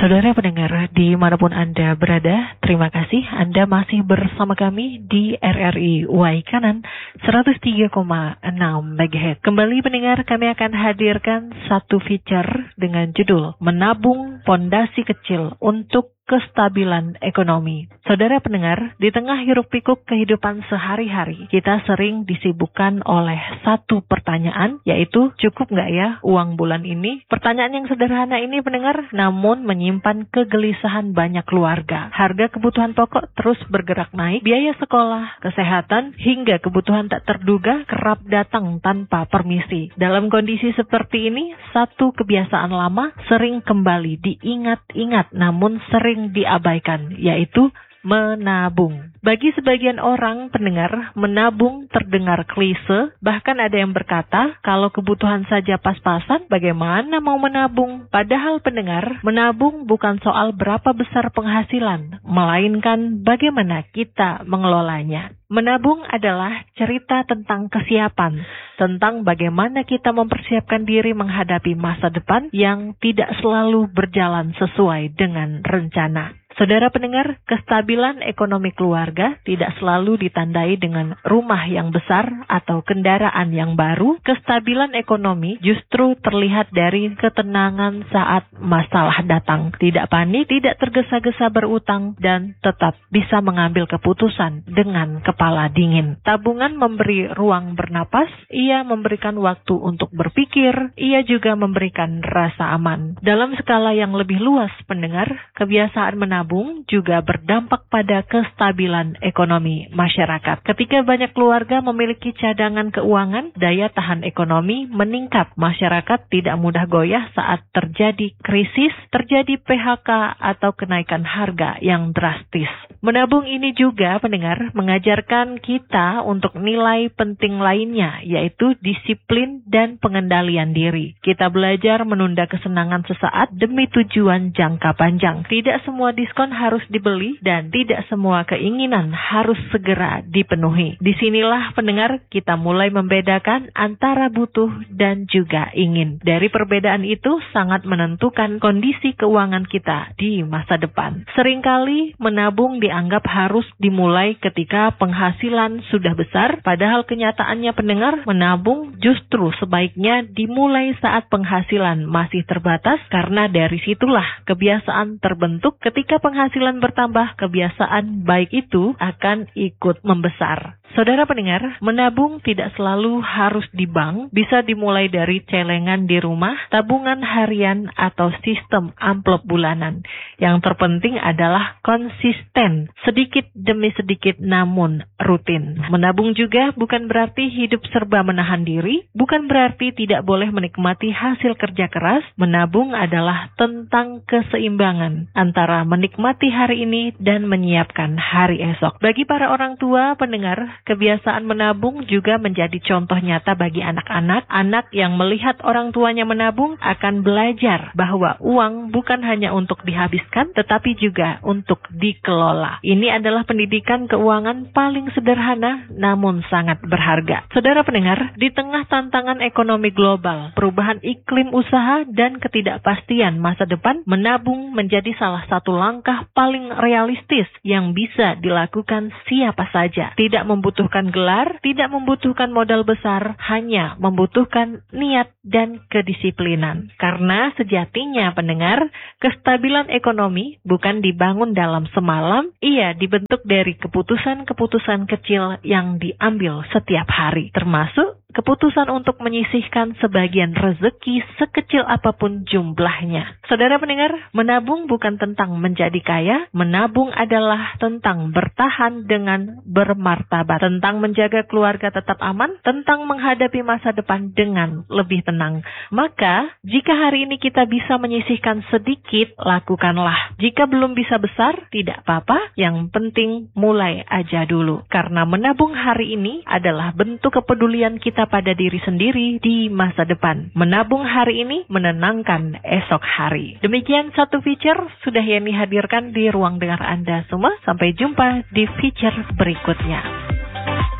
Saudara pendengar dimanapun Anda berada, terima kasih Anda masih bersama kami di RRI Waikanan 103,6 MHz. Kembali pendengar, kami akan hadirkan satu feature dengan judul Menabung Pondasi Kecil untuk Kestabilan Ekonomi. Saudara pendengar, di tengah hiruk-pikuk kehidupan sehari-hari, kita sering disibukkan oleh satu pertanyaan, yaitu cukup nggak ya uang bulan ini? Pertanyaan yang sederhana ini pendengar, namun menyimpan kegelisahan banyak keluarga. Harga kebutuhan pokok terus bergerak naik, biaya sekolah, kesehatan, hingga kebutuhan tak terduga kerap datang tanpa permisi. Dalam kondisi seperti ini, satu kebiasaan lama sering kembali diingat-ingat, namun sering diabaikan, yaitu menabung. Bagi sebagian orang pendengar, menabung terdengar klise, bahkan ada yang berkata, kalau kebutuhan saja pas-pasan, bagaimana mau menabung? Padahal pendengar, menabung bukan soal berapa besar penghasilan, melainkan bagaimana kita mengelolanya. Menabung adalah cerita tentang kesiapan, tentang bagaimana kita mempersiapkan diri menghadapi masa depan yang tidak selalu berjalan sesuai dengan rencana. Saudara pendengar, kestabilan ekonomi keluarga tidak selalu ditandai dengan rumah yang besar atau kendaraan yang baru. Kestabilan ekonomi justru terlihat dari ketenangan saat masalah datang. Tidak panik, tidak tergesa-gesa berutang, dan tetap bisa mengambil keputusan dengan kepala dingin. Tabungan memberi ruang bernapas, ia memberikan waktu untuk berpikir, ia juga memberikan rasa aman. Dalam skala yang lebih luas pendengar, kebiasaan menabung juga berdampak pada kestabilan ekonomi masyarakat. Ketika banyak keluarga memiliki cadangan keuangan, daya tahan ekonomi meningkat. Masyarakat tidak mudah goyah saat terjadi krisis, terjadi PHK atau kenaikan harga yang drastis. Menabung ini juga pendengar mengajarkan kita untuk nilai penting lainnya, yaitu disiplin dan pengendalian diri. Kita belajar menunda kesenangan sesaat demi tujuan jangka panjang. Tidak semua diskon harus dibeli dan tidak semua keinginan harus segera dipenuhi. Disinilah pendengar kita mulai membedakan antara butuh dan juga ingin. Dari perbedaan itu sangat menentukan kondisi keuangan kita di masa depan. Seringkali menabung dianggap harus dimulai ketika penghasilan sudah besar, padahal kenyataannya pendengar, menabung justru sebaiknya dimulai saat penghasilan masih terbatas, karena dari situlah kebiasaan terbentuk. Ketika penghasilan bertambah, kebiasaan baik itu akan ikut membesar. Saudara pendengar, menabung tidak selalu harus di bank, bisa dimulai dari celengan di rumah, tabungan harian, atau sistem amplop bulanan. Yang terpenting adalah konsisten, sedikit demi sedikit namun rutin. Menabung juga bukan berarti hidup serba menahan diri, bukan berarti tidak boleh menikmati hasil kerja keras. Menabung adalah tentang keseimbangan antara menikmati hari ini dan menyiapkan hari esok. Bagi para orang tua pendengar, kebiasaan menabung juga menjadi contoh nyata bagi anak-anak. Anak yang melihat orang tuanya menabung akan belajar bahwa uang bukan hanya untuk dihabiskan, tetapi juga untuk dikelola. Ini adalah pendidikan keuangan paling sederhana namun sangat berharga. Saudara pendengar, di tengah tantangan ekonomi global, perubahan iklim usaha, dan ketidakpastian masa depan, menabung menjadi salah satu langkah paling realistis yang bisa dilakukan siapa saja. Tidak membutuhkan gelar, tidak membutuhkan modal besar, hanya membutuhkan niat dan kedisiplinan. Karena sejatinya pendengar, kestabilan ekonomi bukan dibangun dalam semalam, ia dibentuk dari keputusan-keputusan kecil yang diambil setiap hari, termasuk keputusan untuk menyisihkan sebagian rezeki sekecil apapun jumlahnya. Saudara pendengar, menabung bukan tentang menjadi kaya, menabung adalah tentang bertahan dengan bermartabat, tentang menjaga keluarga tetap aman, tentang menghadapi masa depan dengan lebih tenang. Maka, jika hari ini kita bisa menyisihkan sedikit, lakukanlah. Jika belum bisa besar, tidak apa-apa, yang penting mulai aja dulu. Karena menabung hari ini adalah bentuk kepedulian kita pada diri sendiri di masa depan. Menabung hari ini menenangkan esok hari. Demikian satu feature sudah Yani hadirkan di ruang dengar Anda semua. Sampai jumpa di feature berikutnya.